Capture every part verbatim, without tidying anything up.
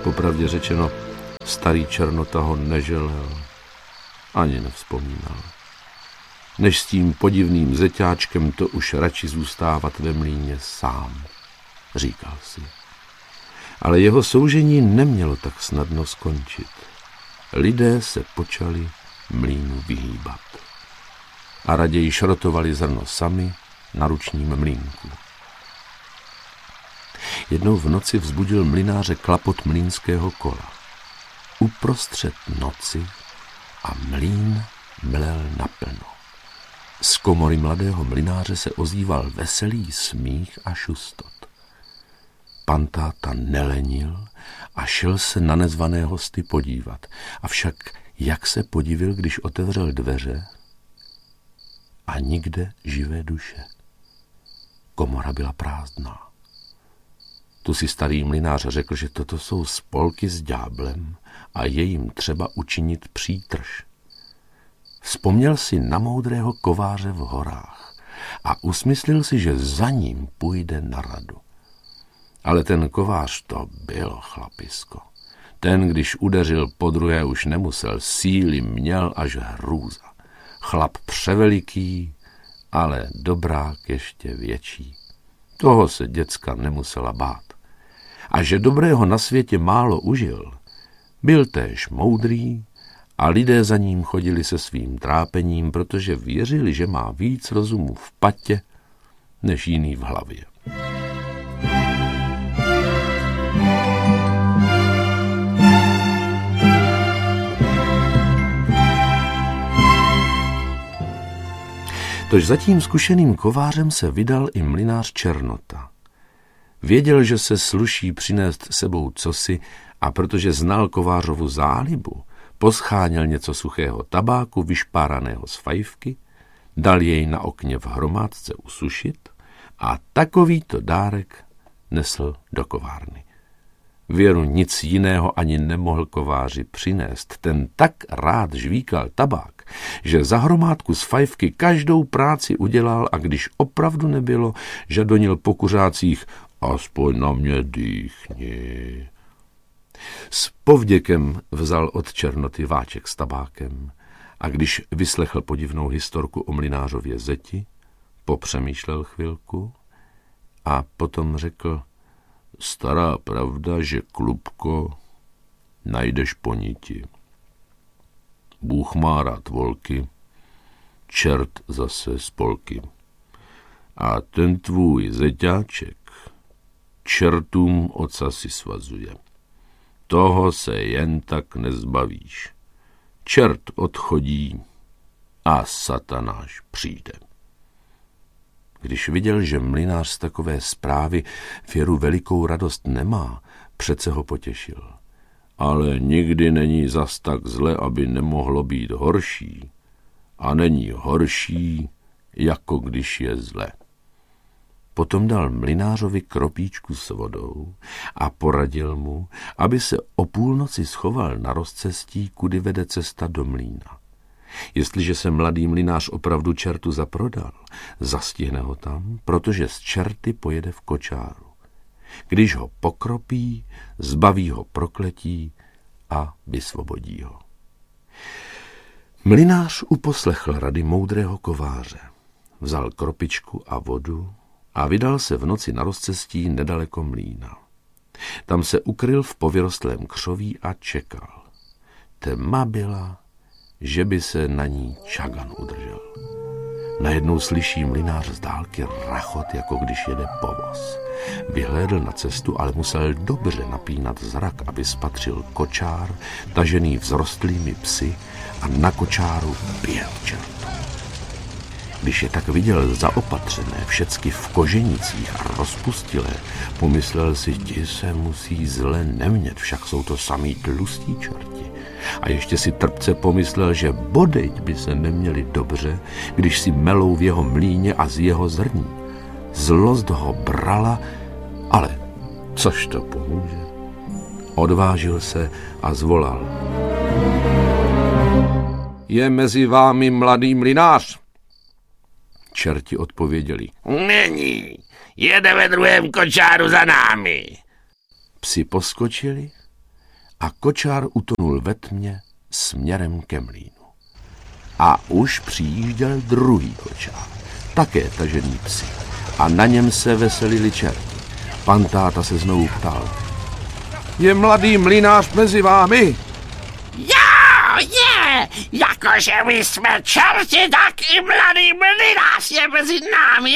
popravdě řečeno, starý Černota ho neželel, ani nevzpomínal. Než s tím podivným zeťáčkem to už radši zůstávat ve mlýně sám, říkal si. Ale jeho soužení nemělo tak snadno skončit. Lidé se počali mlýnu vyhýbat. A raději šrotovali zrno sami na ručním mlýnku. Jednou v noci vzbudil mlynáře klapot mlýnského kola. Uprostřed noci a mlýn mlel naplno. Z komory mladého mlynáře se ozýval veselý smích a šustot. Pan táta nelenil a šel se na nezvané hosty podívat. Avšak jak se podivil, když otevřel dveře a nikde živé duše. Komora byla prázdná. Tu si starý mlynář řekl, že toto jsou spolky s ďáblem a je jim třeba učinit přítrž. Vzpomněl si na moudrého kováře v horách a usmyslil si, že za ním půjde na radu. Ale ten kovář to byl chlapisko. Ten, když udeřil podruhé, už nemusel, síly měl až hrůza. Chlap převeliký, ale dobrák ještě větší. Toho se děcka nemusela bát. A že dobrého na světě málo užil, byl též moudrý a lidé za ním chodili se svým trápením, protože věřili, že má víc rozumu v patě, než jiný v hlavě. Tož za tím zkušeným kovářem se vydal i mlynář Černota. Věděl, že se sluší přinést sebou cosi a protože znal kovářovu zálibu, poscháněl něco suchého tabáku vyšpáraného z fajfky, dal jej na okně v hromádce usušit a takovýto dárek nesl do kovárny. Věru nic jiného ani nemohl kováři přinést. Ten tak rád žvíkal tabák, že za hromádku z fajfky každou práci udělal a když opravdu nebylo, žadonil po kuřácích: aspoň na mě dýchni. S povděkem vzal od Černoty váček s tabákem a když vyslechl podivnou historku o mlynářově zeti, popřemýšlel chvilku a potom řekl: stará pravda, že, klubko, najdeš po niti. Bůh má rád volky, čert zase spolky. A ten tvůj zeťáček čertům oca si svazuje. Toho se jen tak nezbavíš. Čert odchodí a satanáš přijde. Když viděl, že mlynář z takové zprávy Věru velikou radost nemá, přece ho potěšil. Ale nikdy není zas tak zle, aby nemohlo být horší. A není horší, jako když je zle. Potom dal mlynářovi kropíčku s vodou a poradil mu, aby se o půlnoci schoval na rozcestí, kudy vede cesta do mlýna. Jestliže se mladý mlynář opravdu čertu zaprodal, zastihne ho tam, protože z čerty pojede v kočáru. Když ho pokropí, zbaví ho prokletí a vysvobodí ho. Mlynář uposlechl rady moudrého kováře. Vzal kropičku a vodu a vydal se v noci na rozcestí nedaleko mlýna. Tam se ukryl v povyrostlém křoví a čekal. Tma byla, že by se na ní čagan udržel. Najednou slyší mlynář z dálky rachot, jako když jede povoz. Vyhlédl na cestu, ale musel dobře napínat zrak, aby spatřil kočár, tažený vzrostlými psy a na kočáru pět čertů. Když je tak viděl zaopatřené, všecky v koženicích a rozpustilé, pomyslel si, ti se musí zle nemět, však jsou to samý tlustí čerti. A ještě si trpce pomyslel, že bodejť by se neměli dobře, když si melou v jeho mlýně a z jeho zrní. Zlost ho brala, ale což to pomůže? Odvážil se a zvolal. Je mezi vámi mladý mlynář? Čerti odpověděli. Není, jede ve druhém kočáru za námi. Psi poskočili a kočár utonul ve tmě směrem ke mlýnu. A už přijížděl druhý kočár, také tažený psi, a na něm se veselili čerti. Pan táta se znovu ptal: Je mladý mlynář mezi vámi? Jo, je! Jakože my jsme čerti, tak i mladý mlynář je mezi námi.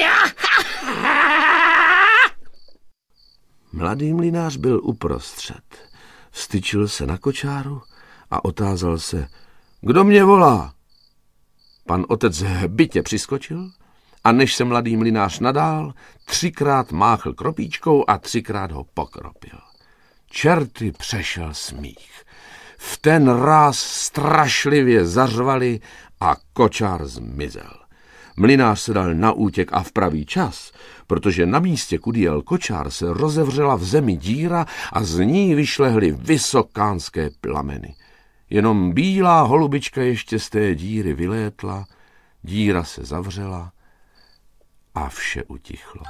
Mladý mlynář byl uprostřed. Vstyčil se na kočáru a otázal se: Kdo mě volá? Pan otec hbitě přiskočil a než se mladý mlynář nadál, třikrát máchl kropíčkou a třikrát ho pokropil. Čerty přešel smích. V ten ráz strašlivě zařvali a kočár zmizel. Mlynář se dal na útěk a v pravý čas, protože na místě, kudy jel kočár, se rozevřela v zemi díra a z ní vyšlehly vysokánské plameny. Jenom bílá holubička ještě z té díry vylétla, díra se zavřela a vše utichlo.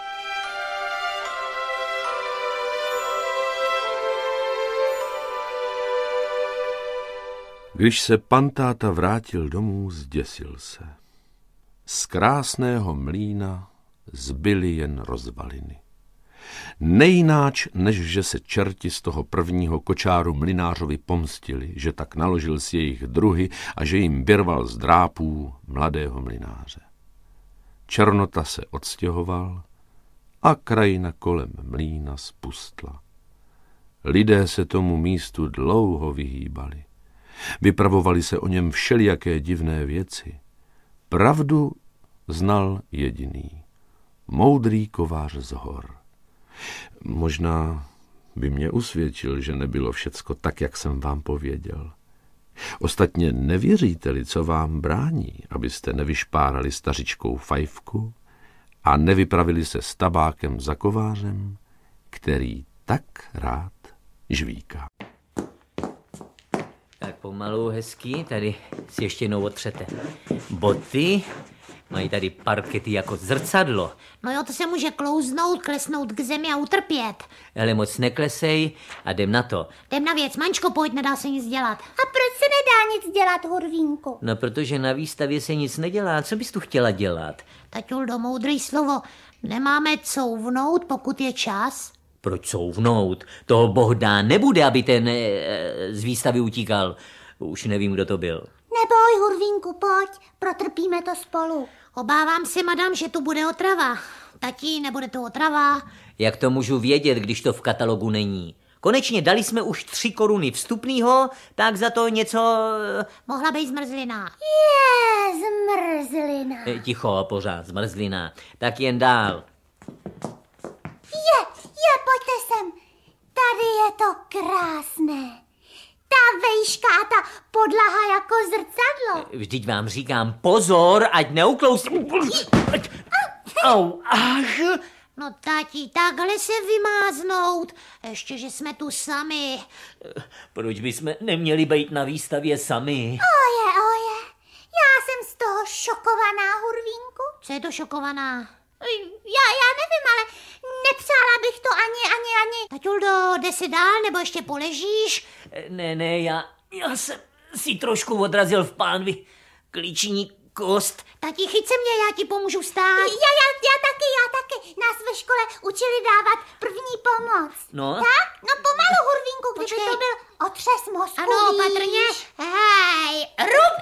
Když se pan táta vrátil domů, zděsil se. Z krásného mlýna zbyly jen rozvaliny. Nejnáč, než že se čerti z toho prvního kočáru mlynářovi pomstili, že tak naložil s jejich druhy a že jim vyrval z drápů mladého mlynáře. Černota se odstěhoval a krajina kolem mlýna spustla. Lidé se tomu místu dlouho vyhýbali. Vypravovali se o něm všelijaké divné věci. Pravdu znal jediný, moudrý kovář z hor. Možná by mě usvědčil, že nebylo všecko tak, jak jsem vám pověděl. Ostatně nevěříte-li, co vám brání, abyste nevyšpárali stařičkou fajfku a nevypravili se s tabákem za kovářem, který tak rád žvíká. Tak pomalu, hezký, tady si ještě jednou otřete boty, mají tady parkety jako zrcadlo. No jo, to se může klouznout, klesnout k zemi a utrpět. Ale moc neklesej a jdem na to. Jdem na věc, Mančko, pojď, nedá se nic dělat. A proč se nedá nic dělat, Hurvínku? No, protože na výstavě se nic nedělá, co bys tu chtěla dělat? Taťuldo, moudrý slovo, nemáme couvnout, pokud je čas? Proč couvnout? Toho Bohdá nebude, aby ten e, z výstavy utíkal. Už nevím, kdo to byl. Neboj, Hurvínku, pojď, protrpíme to spolu. Obávám se, madam, že tu bude otrava. Tati, nebude to otrava? Jak to můžu vědět, když to v katalogu není? Konečně dali jsme už tři koruny vstupného, tak za to něco... Mohla být zmrzlina. Je, zmrzlina. E, ticho, pořád, zmrzlina. Tak jen dál. Je, je, pojďte sem. Tady je to krásné. Ta vejška a ta podlaha jako zrcadlo. Vždyť vám říkám pozor, ať neuklouzí. Au, až. No tati, takhle se vymáznout. Ještě, že jsme tu sami. Proč bychom neměli být na výstavě sami? Oje, oje, já jsem z toho šokovaná, Hurvínku. Co je to šokovaná? Já, já nevím, ale nepřála bych to ani, ani, ani. Taťuldo, jde si dál, nebo ještě poležíš? Ne, ne, já, já jsem si trošku odrazil v pánvi klíční kost. Tati, chyť se mě, já ti pomůžu vstát. Já, já, já taky, já taky. Nás ve škole učili dávat první pomoc. No? Tak? No pomalu, Hurvínku, kdyby Počkej. to byl otřes mozku, Ano, víš? patrně. Hej, rup!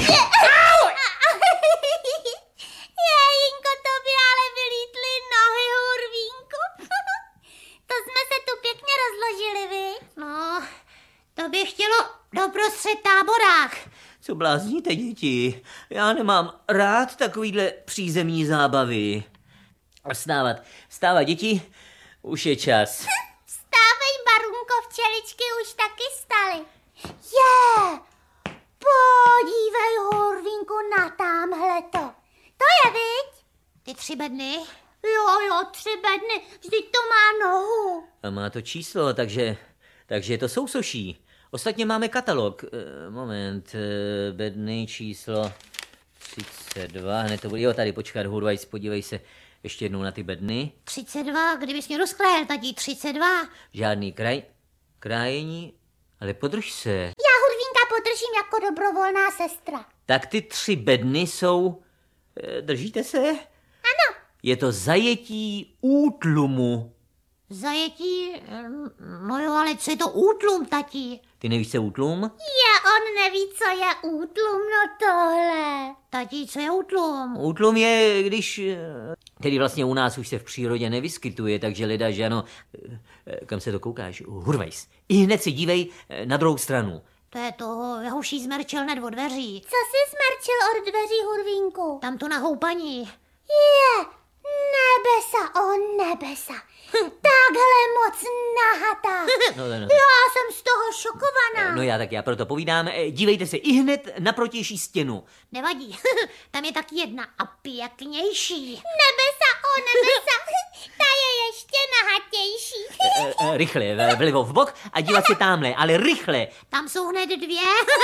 Jejinko, to by ale vylítly nohy, Hurvínku. To jsme se tu pěkně rozložili, viď? No, to by chtělo doprostřed táborách. Co blázníte, děti? Já nemám rád takovýhle přízemní zábavy. Vstávat, vstávat, děti, už je čas. Vstávej, Barunko, včeličky už taky staly. Je, podívej, Hurvínku, na támhleto. To je, viď? Ty tři bedny? Jo, jo, tři bedny, vždyť to má nohu. A má to číslo, takže, takže je to sousoší. Ostatně máme katalog. E, moment, e, bedny číslo třicet dva, hned to bude, jo, tady počkat, Hurvajs, podívej se ještě jednou na ty bedny. třicet dva, kdybys mě rozkrájel, tati, třicet dva. Žádný kraj, krájení, Ale podrž se. Já Hurvínka podržím jako dobrovolná sestra. Tak ty tři bedny jsou... Držíte se? Ano. Je to zajetí útlumu. Zajetí? No jo, ale co je to útlum, tati? Ty nevíš, co je útlum? Je, on neví, co je útlum, no tohle. Tati, co je útlum? Útlum je, když... Tedy vlastně u nás už se v přírodě nevyskytuje, takže leda, že ano... Kam se to koukáš? Hurvajs. I hned si dívej na druhou stranu. To je toho jahuší zmerčil hned od dveří. Co jsi zmerčil od dveří, Hurvínku? Tam tu nahou paní. Je, nebesa, o nebesa. Takhle moc nahatá. No, no, no. Já jsem z toho šokovaná. No já tak já proto povídám. Dívejte se i hned na protější stěnu. Nevadí, tam je taky jedna a pěknější. Nebesa, o nebesa. Ta je ještě nahatější. E, e, rychle, vlevo v bok a dívat se tamhle, ale rychle. Tam jsou hned dvě.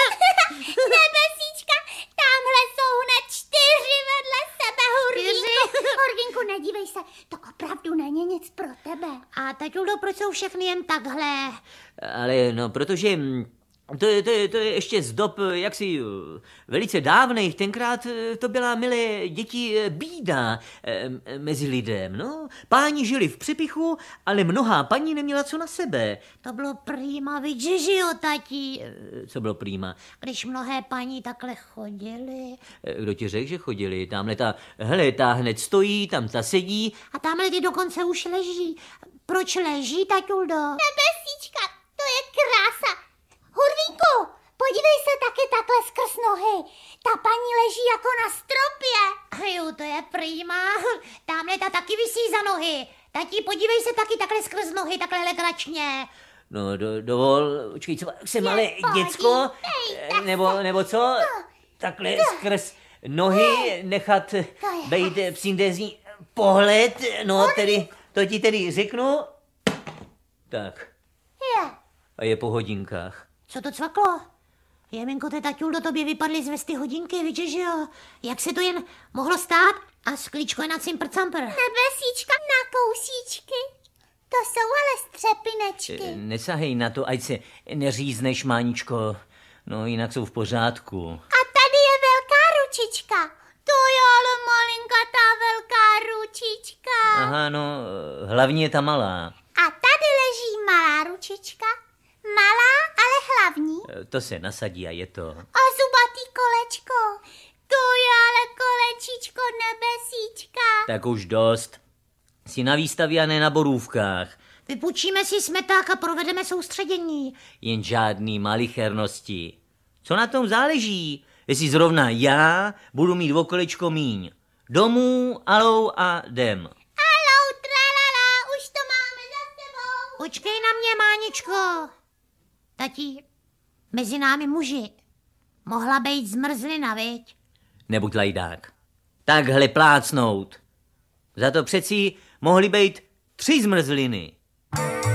Nebesíčka, tamhle jsou hned čtyři vedle sebe, Hurvínku. Hurvínku, nedívej se, to opravdu není nic pro tebe. A taťuldo, proč jsou všechny jen takhle? Ale no, protože to je, to je, to je ještě z dob jaksi velice dávných. Tenkrát to byla, milé děti, bída mezi lidem. No, páni žili v přepichu, ale mnohá paní neměla co na sebe. To bylo prýma, vidíš, že jo, tati? Co bylo prýma? Když mnohé paní takhle chodily. Kdo ti řekl, že chodili? Tamhle ta, hele, ta hned stojí, tam ta sedí. A tamhle ty dokonce už leží. Proč leží, taťuldo? Nebesíčka, to je krása. Hurvínku, podívej se taky takhle skrz nohy. Ta paní leží jako na stropě. Jo, to je prýma. Tamhle ta taky visí za nohy. Tati, podívej se taky takhle skrz nohy, takhle legračně. No, do, dovol, počkej, co jsem malé děcko, nebo, nebo co? Takhle skrz nohy nechat bejt psíndezní pohled, no tedy, to ti tedy řeknu. Tak. Je. A je po hodinkách. Co to cvaklo? Jeminko, ty taťuldo, tobě vypadly z vesty hodinky, vidíš, že jo? Jak se to jen mohlo stát? A sklíčko je na cimpr-campr. Nebesíčka na kousíčky. To jsou ale střepinečky. Nesahej na to, ať se neřízneš, Máničko. No, jinak jsou v pořádku. A tady je velká ručička. To je ale malinkatá velká ručička. Aha, no, hlavně ta malá. A tady leží malá ručička. Malá, ale hlavní. To se nasadí a je to. A zubatý kolečko. To je ale kolečičko nebesíčka. Tak už dost. Jsi na výstavě a ne na borůvkách. Vypůjčíme si smeták a provedeme soustředění. Jen žádný malichernosti. Co na tom záleží? Jestli zrovna já budu mít o kolečko míň. Domů, alou a jdem. Alou, tralala, už to máme za sebou. Počkej na mě, Máničko. Tati, mezi námi muži. Mohla být zmrzlina, viď? Nebuď lajdák. Takhle plácnout. Za to přeci mohly být tři zmrzliny.